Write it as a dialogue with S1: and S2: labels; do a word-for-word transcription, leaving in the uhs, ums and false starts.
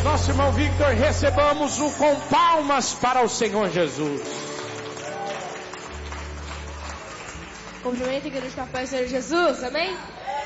S1: Nosso irmão Victor, recebamos-o com palmas para o Senhor Jesus.
S2: Cumprimento a igreja com a paz do Senhor Jesus, amém?